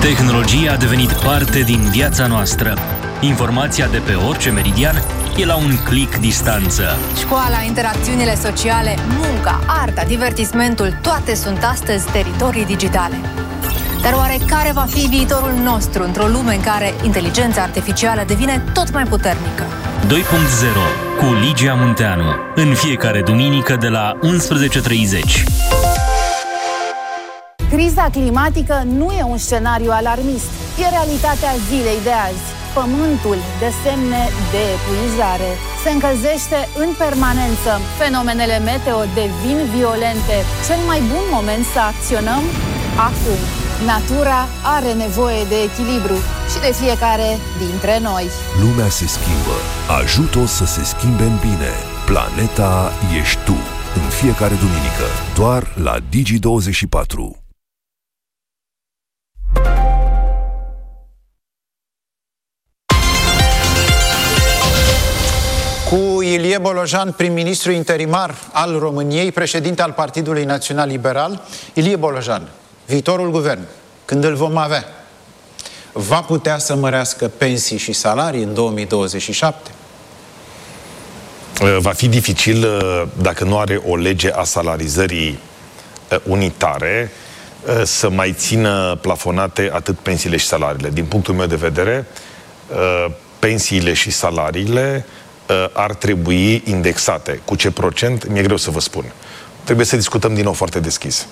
Tehnologia a devenit parte din viața noastră. Informația de pe orice meridian e la un click distanță. Școala, interacțiunile sociale, munca, arta, divertismentul, toate sunt astăzi teritorii digitale. Dar oare care va fi viitorul nostru într-o lume în care inteligența artificială devine tot mai puternică? 2.0 cu Ligia Munteanu. În fiecare duminică de la 11:30. Criza climatică nu e un scenariu alarmist. E realitatea zilei de azi. Pământul de semne de epuizare. Se încălzește în permanență. Fenomenele meteo devin violente. Cel mai bun moment să acționăm? Acum. Natura are nevoie de echilibru și de fiecare dintre noi. Lumea se schimbă. Ajută-o să se schimbe în bine. Planeta ești tu. În fiecare duminică. Doar la Digi24. Cu Ilie Bolojan, prim-ministru interimar al României, președinte al Partidului Național Liberal. Ilie Bolojan, viitorul guvern, când îl vom avea, va putea să mărească pensii și salarii în 2027? Va fi dificil dacă nu are o lege a salarizării unitare să mai țină plafonate atât pensiile și salariile. Din punctul meu de vedere, pensiile și salariile ar trebui indexate. Cu ce procent? Mi-e greu să vă spun. Trebuie să discutăm din nou foarte deschis.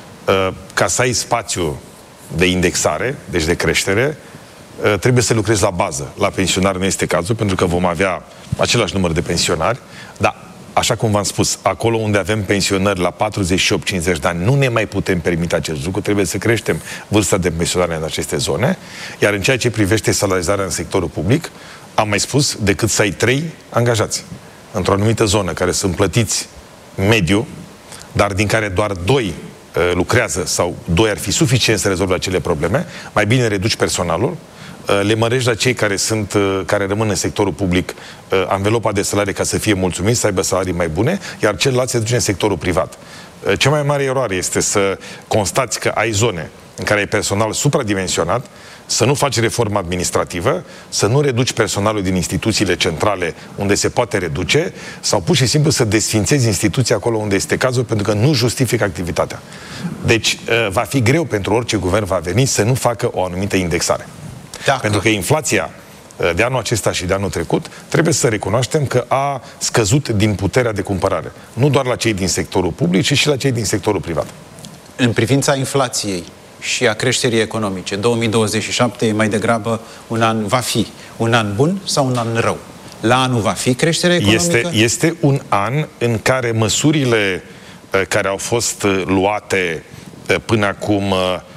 Ca să ai spațiu de indexare, deci de creștere, trebuie să lucrezi la bază. La pensionari nu este cazul, pentru că vom avea același număr de pensionari, dar, așa cum v-am spus, acolo unde avem pensionări la 48-50 de ani, nu ne mai putem permite acest lucru, trebuie să creștem vârsta de pensionare în aceste zone, iar în ceea ce privește salarizarea în sectorul public, am mai spus, decât să ai 3 angajați într-o anumită zonă care sunt plătiți mediu, dar din care doar 2 lucrează sau 2 ar fi suficient să rezolve acele probleme, mai bine reduci personalul, le mărești la cei care rămân în sectorul public anvelopa de salarii ca să fie mulțumiți, să aibă salarii mai bune, iar celălalt se duce în sectorul privat. Cea mai mare eroare este să constați că ai zone în care ai personal supradimensionat, să nu faci reformă administrativă, să nu reduci personalul din instituțiile centrale unde se poate reduce, sau pur și simplu să desfințezi instituția acolo unde este cazul, pentru că nu justifică activitatea. Deci va fi greu pentru orice guvern va veni să nu facă o anumită indexare. Pentru că inflația de anul acesta și de anul trecut, trebuie să recunoaștem că a scăzut din puterea de cumpărare. Nu doar la cei din sectorul public, ci și la cei din sectorul privat. În privința inflației și a creșterii economice, 2027 e mai degrabă va fi un an bun sau un an rău? La anul va fi creștere economică? Este un an în care măsurile care au fost luate până acum,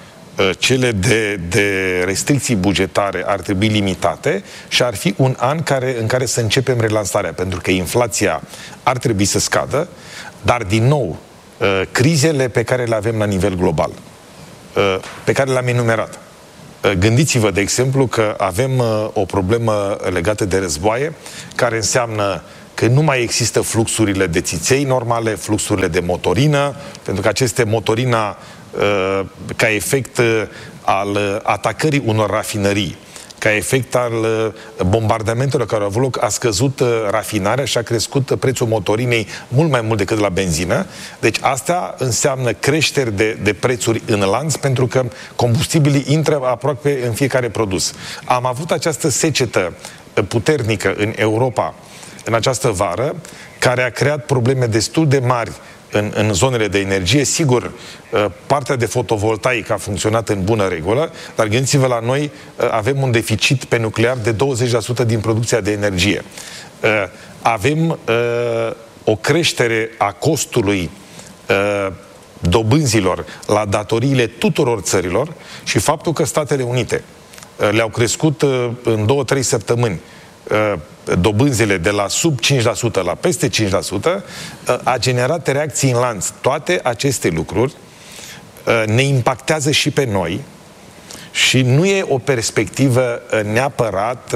cele de restricții bugetare, ar trebui limitate și ar fi un an în care să începem relansarea, pentru că inflația ar trebui să scadă, dar din nou, crizele pe care le avem la nivel global, pe care le-am enumerat. Gândiți-vă, de exemplu, că avem o problemă legată de războaie, care înseamnă că nu mai există fluxurile de țiței normale, fluxurile de motorină, pentru că aceste motorina, ca efect al atacării unor rafinării, ca efect al bombardamentelor care au avut loc, a scăzut rafinarea și a crescut prețul motorinei mult mai mult decât la benzină. Deci asta înseamnă creșteri de prețuri în lanț, pentru că combustibilii intră aproape în fiecare produs. Am avut această secetă puternică în Europa în această vară, care a creat probleme destul de mari în zonele de energie. Sigur, partea de fotovoltaic a funcționat în bună regulă, dar gândiți-vă, la noi avem un deficit pe nuclear de 20% din producția de energie. Avem o creștere a costului dobânzilor la datoriile tuturor țărilor și faptul că Statele Unite le-au crescut în 2-3 săptămâni dobânzile de la sub 5% la peste 5%, a generat reacții în lanț. Toate aceste lucruri ne impactează și pe noi și nu e o perspectivă neapărat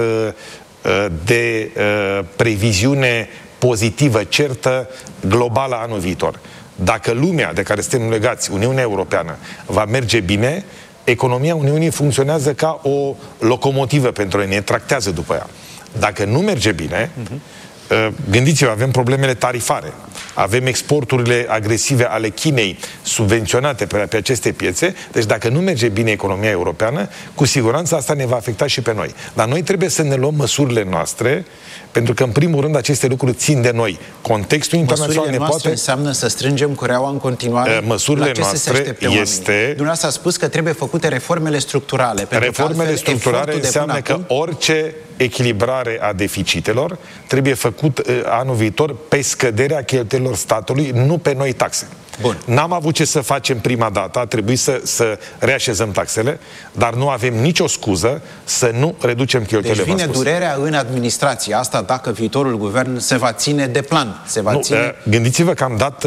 de previziune pozitivă, certă, globală anul viitor. Dacă lumea de care suntem legați, Uniunea Europeană, va merge bine, economia Uniunii funcționează ca o locomotivă pentru noi, ne tractează după ea. Dacă nu merge bine, gândiți-vă, avem problemele tarifare, avem exporturile agresive ale Chinei subvenționate pe aceste piețe, deci dacă nu merge bine economia europeană, cu siguranță asta ne va afecta și pe noi. Dar noi trebuie să ne luăm măsurile noastre, pentru că în primul rând aceste lucruri țin de noi. Contextul internațional ne poate... înseamnă să strângem cureaua în continuare? Măsurile noastre este... Dumneavoastră a spus că trebuie făcute reformele structurale. Reformele structurale înseamnă că orice echilibrare a deficitelor trebuie făcut anul viitor pe scăderea cheltuielilor statului, nu pe noi taxe. Bun. N-am avut ce să facem prima dată, a trebuit să reașezăm taxele, dar nu avem nicio scuză să nu reducem cheltuielile. Deci vine durerea în administrație. Asta dacă viitorul guvern se va ține de plan. Gândiți-vă că am dat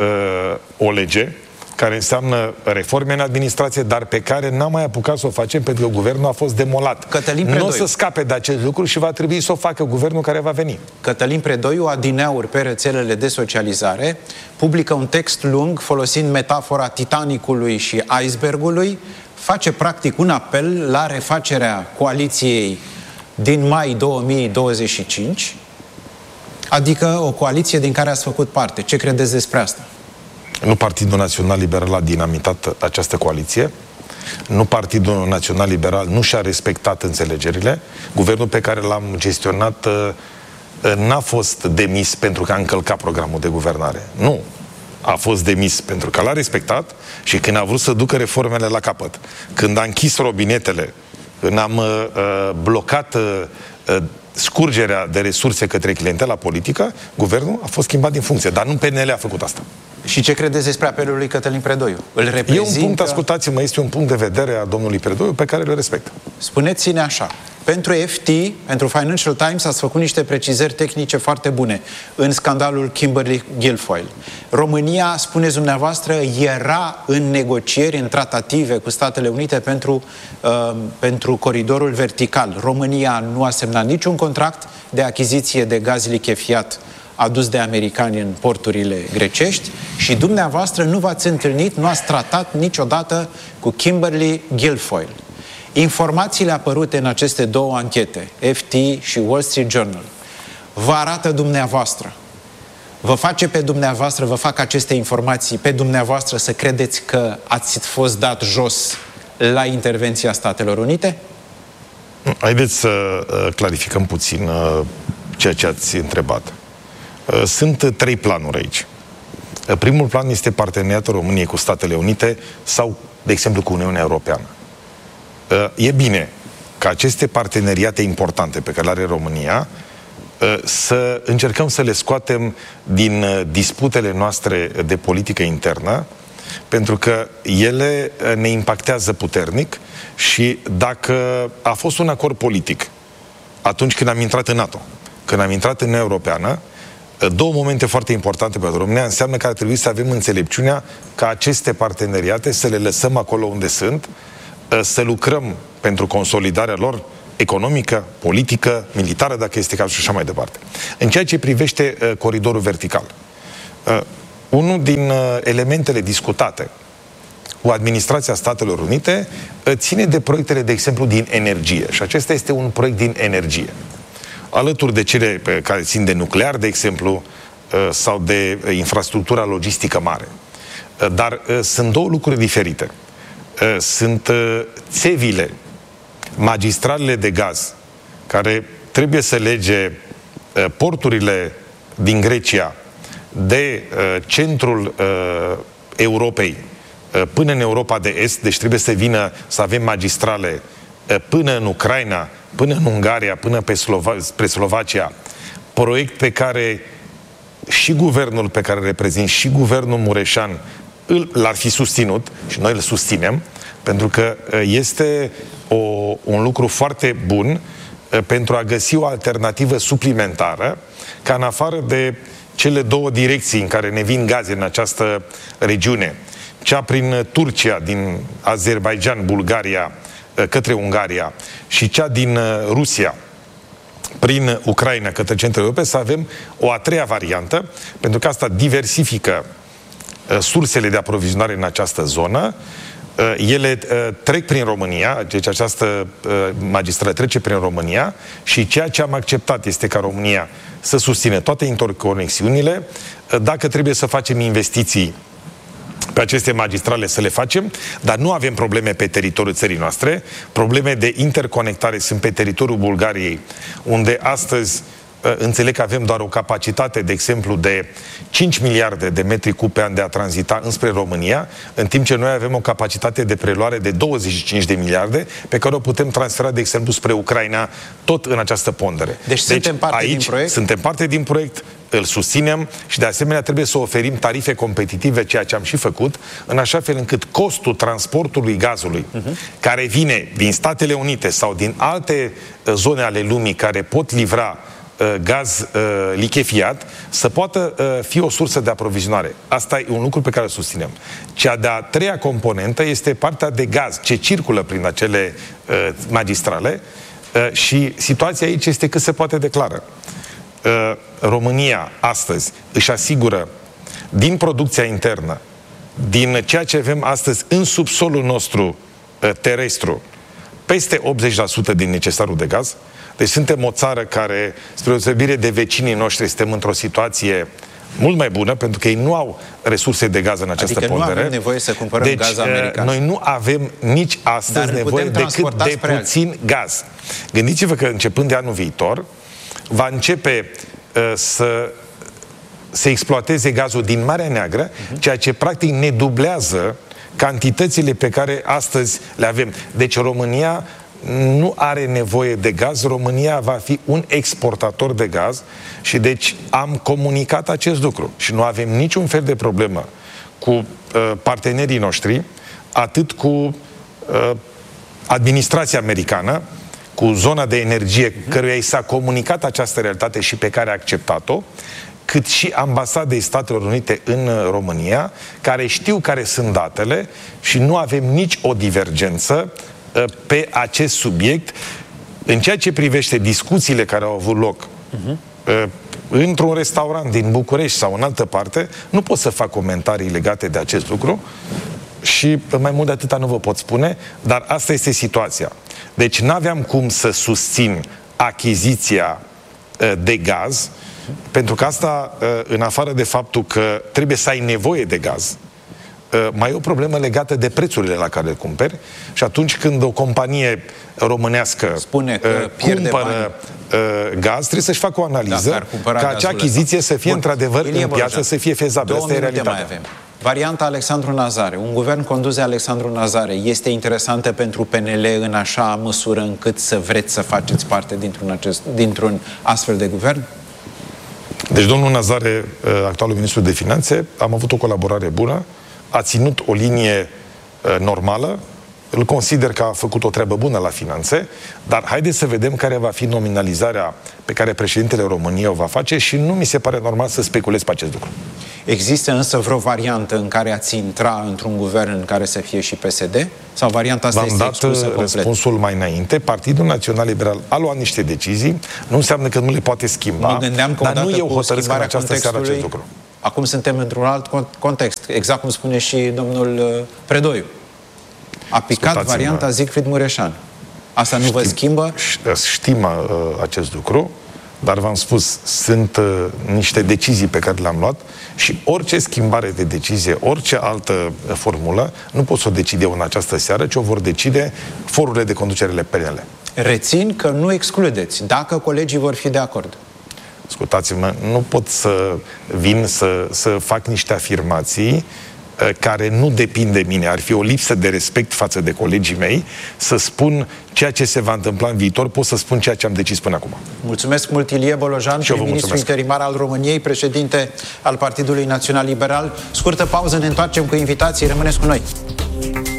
o lege care înseamnă reforme în administrație, dar pe care n-am mai apucat să o facem pentru că guvernul a fost demolat. Nu o să scape de acest lucru și va trebui să o facă guvernul care va veni. Cătălin Predoiu, adineauri pe rețelele de socializare, publică un text lung folosind metafora Titanicului și icebergului, face practic un apel la refacerea coaliției din mai 2025, adică o coaliție din care ați făcut parte. Ce credeți despre asta? Nu Partidul Național Liberal a dinamitat această coaliție, nu Partidul Național Liberal nu și-a respectat înțelegerile. Guvernul pe care l-am gestionat n-a fost demis pentru că a încălcat programul de guvernare. Nu. A fost demis pentru că l-a respectat și când a vrut să ducă reformele la capăt, când a închis robinetele, când am blocat scurgerea de resurse către clientela politică, guvernul a fost schimbat din funcție. Dar nu PNL a făcut asta. Și ce credeți despre apelul lui Cătălin Predoiu? Îl reprezintă... E un punct, ascultați-mă, este un punct de vedere a domnului Predoiu pe care îl respect. Spuneți-ne așa, pentru FT, pentru Financial Times, ați făcut niște precizări tehnice foarte bune în scandalul Kimberly Guilfoyle. România, spuneți dumneavoastră, era în negocieri, în tratative cu Statele Unite pentru coridorul vertical. România nu a semnat niciun contract de achiziție de gaz lichefiat adus de americani în porturile grecești și dumneavoastră nu v-ați întâlnit, nu ați tratat niciodată cu Kimberly Guilfoyle. Informațiile apărute în aceste două anchete, FT și Wall Street Journal, vă arată dumneavoastră, vă face pe dumneavoastră, vă fac aceste informații pe dumneavoastră să credeți că ați fost dat jos la intervenția Statelor Unite? Haideți să clarificăm puțin ceea ce ați întrebat. Sunt trei planuri aici. Primul plan este parteneriatul României cu Statele Unite sau, de exemplu, cu Uniunea Europeană. E bine ca aceste parteneriate importante pe care le are România să încercăm să le scoatem din disputele noastre de politică internă, pentru că ele ne impactează puternic și dacă a fost un acord politic atunci când am intrat în NATO, când am intrat în Uniunea Europeană, două momente foarte importante pentru România înseamnă că ar trebui să avem înțelepciunea ca aceste parteneriate să le lăsăm acolo unde sunt, să lucrăm pentru consolidarea lor economică, politică, militară, dacă este cazul și așa mai departe. În ceea ce privește coridorul vertical, unul din elementele discutate cu administrația Statelor Unite ține de proiectele, de exemplu, din energie. Și acesta este un proiect din energie. Alături de cele care țin de nuclear, de exemplu, sau de infrastructura logistică mare. Dar sunt două lucruri diferite. Sunt țevile, magistralele de gaz, care trebuie să lege porturile din Grecia de centrul Europei până în Europa de Est, deci trebuie să vină, să avem magistrale până în Ucraina, până în Ungaria, până spre Slovacia, proiect pe care și guvernul pe care îl reprezint și guvernul Mureșan l-ar fi susținut și noi îl susținem, pentru că este un lucru foarte bun pentru a găsi o alternativă suplimentară, ca în afară de cele două direcții în care ne vin gaze în această regiune, cea prin Turcia, din Azerbaijan, Bulgaria, către Ungaria și cea din Rusia prin Ucraina către centrul Europei, să avem o a treia variantă, pentru că asta diversifică sursele de aprovizionare în această zonă, ele trec prin România, deci această magistrală trece prin România și ceea ce am acceptat este ca România să susțină toate interconexiunile. Dacă trebuie să facem investiții pe aceste magistrale, să le facem, dar nu avem probleme pe teritoriul țării noastre. Probleme de interconectare sunt pe teritoriul Bulgariei, unde astăzi înțeleg că avem doar o capacitate, de exemplu, de 5 miliarde de metri cub pe an de a tranzita înspre România, în timp ce noi avem o capacitate de preluare de 25 de miliarde, pe care o putem transfera, de exemplu, spre Ucraina, tot în această pondere. Deci suntem parte din proiect? Suntem parte din proiect, îl susținem și, de asemenea, trebuie să oferim tarife competitive, ceea ce am și făcut, în așa fel încât costul transportului gazului, care vine din Statele Unite sau din alte zone ale lumii care pot livra gaz lichefiat, să poată fi o sursă de aprovizionare. Asta e un lucru pe care îl susținem. Cea de-a treia componentă este partea de gaz, ce circulă prin acele magistrale și situația aici este cât se poate declară. România astăzi își asigură din producția internă, din ceea ce avem astăzi în subsolul nostru terestru, peste 80% din necesarul de gaz. Deci suntem o țară care, spre deosebire de vecinii noștri, suntem într-o situație mult mai bună, pentru că ei nu au resurse de gaz în această pondere. Adică nu avem nevoie să cumpărăm gaz american. Noi nu avem nici astăzi nevoie decât de puțin gaz. Gândiți-vă că începând de anul viitor va începe să se exploateze gazul din Marea Neagră, ceea ce practic ne dublează cantitățile pe care astăzi le avem. Deci România nu are nevoie de gaz, România va fi un exportator de gaz și deci am comunicat acest lucru și nu avem niciun fel de problemă cu partenerii noștri, atât cu administrația americană, cu zona de energie căruia i s-a comunicat această realitate și pe care a acceptat-o, cât și ambasadei Statelor Unite în România, care știu care sunt datele și nu avem nici o divergență pe acest subiect. În ceea ce privește discuțiile care au avut loc într-un restaurant din București sau în altă parte, nu pot să fac comentarii legate de acest lucru și mai mult de atâta nu vă pot spune, dar asta este situația. Deci n-aveam cum să susțin achiziția de gaz, pentru că asta, în afară de faptul că trebuie să ai nevoie de gaz, mai e o problemă legată de prețurile la care le cumperi și atunci când o companie românească spune că cumpără gaz, trebuie să-și facă o analiză ca acea achiziție să fie într-adevăr în piață, să fie fezabilă. Asta e realitatea. Varianta Alexandru Nazare, un guvern condus de Alexandru Nazare, este interesantă pentru PNL în așa măsură încât să vreți să faceți parte dintr-un astfel de guvern? Deci domnul Nazare, actualul ministru de Finanțe, am avut o colaborare bună, a ținut o linie normală, îl consider că a făcut o treabă bună la finanțe, dar haideți să vedem care va fi nominalizarea pe care președintele României o va face și nu mi se pare normal să speculez pe acest lucru. Există însă vreo variantă în care ați intra într-un guvern în care să fie și PSD? Sau varianta asta este exclusă complet? V-am dat răspunsul mai înainte. Partidul Național Liberal a luat niște decizii, nu înseamnă că nu le poate schimba, mă gândeam că dar nu eu hotărăsc în această seară acest lucru. Acum suntem într-un alt context, exact cum spune și domnul Predoiu. A picat varianta Siegfried Mureșan. Asta nu vă schimbă? Știm acest lucru, dar v-am spus, sunt niște decizii pe care le-am luat și orice schimbare de decizie, orice altă formulă, nu pot să o decid eu în această seară, ci o vor decide forurile de conducere ale PNL. Rețin că nu excludeți, dacă colegii vor fi de acord. Ascultați-mă, nu pot să vin să fac niște afirmații care nu depind de mine. Ar fi o lipsă de respect față de colegii mei să spun ceea ce se va întâmpla în viitor. Pot să spun ceea ce am decis până acum. Mulțumesc mult, Ilie Bolojan, prim-ministru interimar al României, președinte al Partidului Național Liberal. Scurtă pauză, ne întoarcem cu invitații. Rămâneți cu noi.